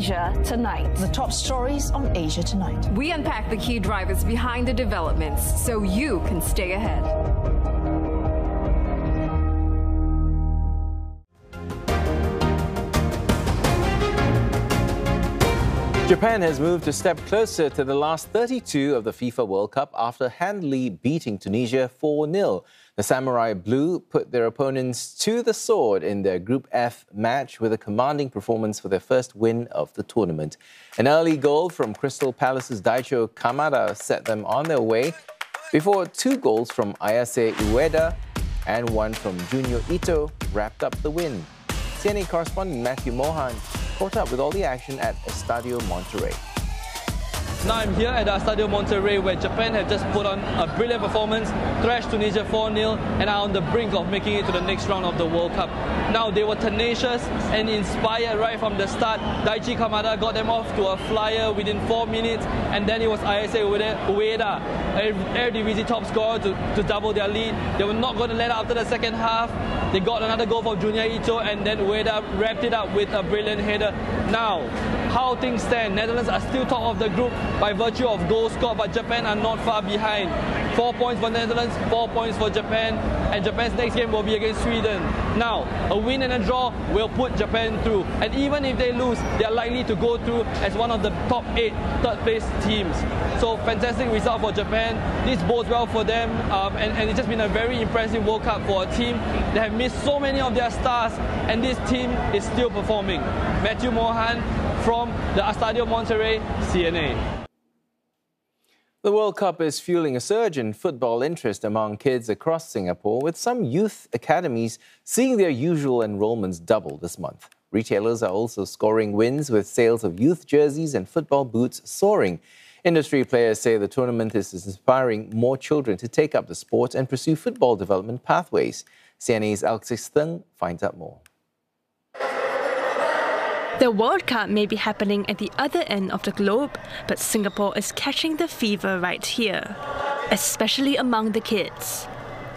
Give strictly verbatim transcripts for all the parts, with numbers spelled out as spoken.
Asia Tonight. The top stories on Asia Tonight. We unpack the key drivers behind the developments so you can stay ahead. Japan has moved a step closer to the last thirty-two of the FIFA World Cup after handily beating Tunisia four nil. The Samurai Blue put their opponents to the sword in their Group F match with a commanding performance for their first win of the tournament. An early goal from Crystal Palace's Daicho Kamada set them on their way before two goals from Ayase Ueda and one from Junyo Ito wrapped up the win. C N A correspondent Matthew Mohan caught up with all the action at Estadio Monterrey. Now I'm here at Estadio Monterrey, where Japan have just put on a brilliant performance, thrashed Tunisia four nil, and are on the brink of making it to the next round of the World Cup. Now, they were tenacious and inspired right from the start. Daichi Kamada got them off to a flyer within four minutes, and then it was Ayase Ueda, Eredivisie top scorer, to, to double their lead. They were not going to let up after the second half. They got another goal from Junyo Ito, and then Ueda wrapped it up with a brilliant header. Now, how things stand, Netherlands are still top of the group by virtue of goals scored, but Japan are not far behind. Four points for Netherlands, four points for Japan, and Japan's next game will be against Sweden. Now, a win and a draw will put Japan through, and even if they lose, they are likely to go through as one of the top eight third-place teams. So, fantastic result for Japan. This bodes well for them, um, and, and it's just been a very impressive World Cup for a team that have missed so many of their stars, and this team is still performing. Matthew Mohan from the Estadio Monterrey, C N A. The World Cup is fueling a surge in football interest among kids across Singapore, with some youth academies seeing their usual enrolments double this month. Retailers are also scoring wins with sales of youth jerseys and football boots soaring. Industry players say the tournament is inspiring more children to take up the sport and pursue football development pathways. C N A's Alexis Theng finds out more. The World Cup may be happening at the other end of the globe, but Singapore is catching the fever right here, especially among the kids.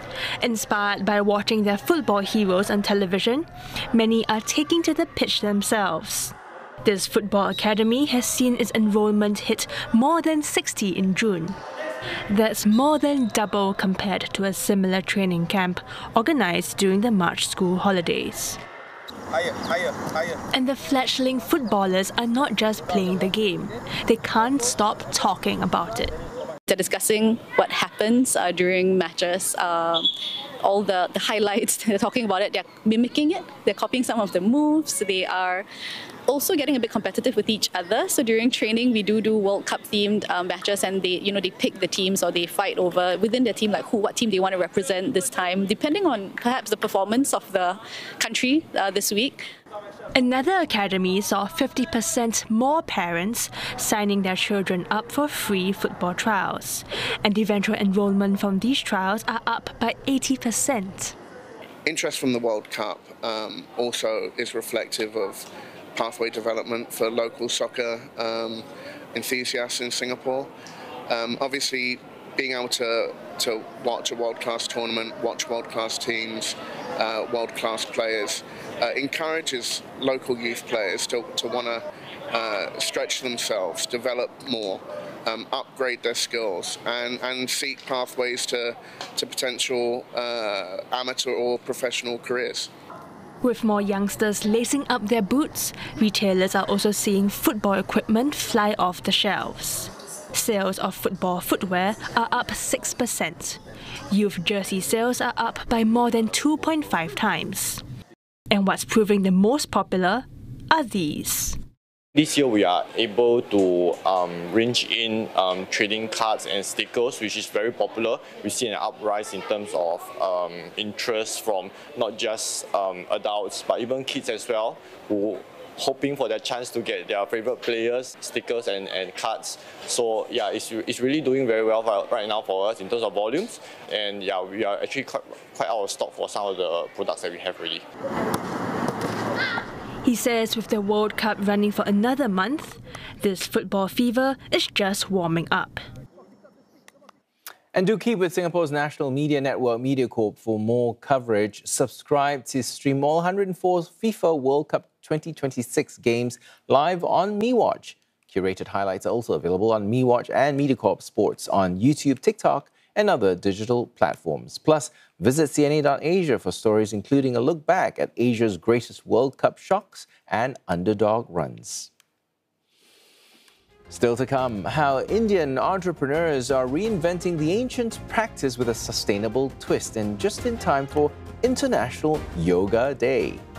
Inspired by watching their football heroes on television, many are taking to the pitch themselves. This football academy has seen its enrollment hit more than sixty in June. That's more than double compared to a similar training camp organised during the March school holidays. Higher, higher, higher. And the fledgling footballers are not just playing the game. They can't stop talking about it. They're discussing what happens uh, during matches, uh, all the, the highlights. They're talking about it. They're mimicking it. They're copying some of the moves. They are also getting a bit competitive with each other. So during training, we do do World Cup themed um, matches, and they, you know, they pick the teams or they fight over within their team, like who, what team they want to represent this time, depending on perhaps the performance of the country uh, this week. Another academy saw fifty percent more parents signing their children up for free football trials, and eventual enrollment from these trials are up by eighty percent. Interest from the World Cup um, also is reflective of pathway development for local soccer um, enthusiasts in Singapore. Um, obviously, being able to, to watch a world-class tournament, watch world-class teams, uh, world-class players, uh, encourages local youth players to, to want to uh, stretch themselves, develop more, um, upgrade their skills, and, and seek pathways to, to potential uh, amateur or professional careers. With more youngsters lacing up their boots, retailers are also seeing football equipment fly off the shelves. Sales of football footwear are up six percent. Youth jersey sales are up by more than two point five times. And what's proving the most popular are these. This year we are able to um, range in um, trading cards and stickers, which is very popular. We see an uprise in terms of um, interest from not just um, adults but even kids as well, who hoping for their chance to get their favorite players, stickers and, and cards. So yeah, it's, it's really doing very well right now for us in terms of volumes. And yeah, we are actually quite, quite out of stock for some of the products that we have already. He says with the World Cup running for another month, this football fever is just warming up. And do keep with Singapore's national media network, MediaCorp, for more coverage. Subscribe to stream all one hundred four FIFA World Cup twenty twenty-six games live on MeWatch. Curated highlights are also available on MeWatch and MediaCorp Sports on YouTube, TikTok, and other digital platforms. Plus, visit C N A dot Asia for stories including a look back at Asia's greatest World Cup shocks and underdog runs. Still to come, how Indian entrepreneurs are reinventing the ancient practice with a sustainable twist, and just in time for International Yoga Day.